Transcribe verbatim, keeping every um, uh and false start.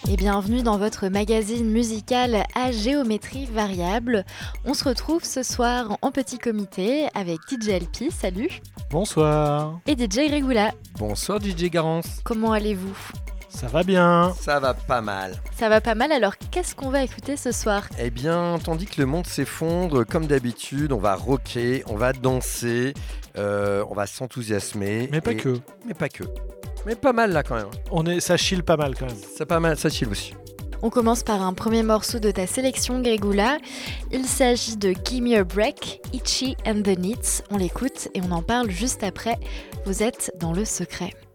Et bienvenue dans votre magazine musical à géométrie variable. On se retrouve ce soir en petit comité avec D J L P, salut. Bonsoir. Et D J Gregoula. Bonsoir D J Garance. Comment allez-vous ? Ça va bien. Ça va pas mal. Ça va pas mal, alors qu'est-ce qu'on va écouter ce soir ? Eh bien, tandis que le monde s'effondre, comme d'habitude, on va rocker, on va danser, euh, on va s'enthousiasmer. Mais pas et... que. Mais pas que. Mais pas mal là quand même. On est, ça chill pas mal quand même. C'est pas mal, ça chill aussi. On commence par un premier morceau de ta sélection, Gregoula. Il s'agit de Gimme a Break, Itchy and the Neats. On l'écoute et on en parle juste après. Vous êtes dans le secret.